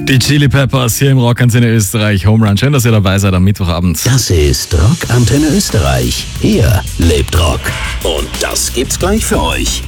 Die Chili Peppers hier im Rockantenne Österreich Home Run. Schön, dass ihr dabei seid am Mittwochabend. Das ist Rockantenne Österreich. Hier lebt Rock. Und das gibt's gleich für euch.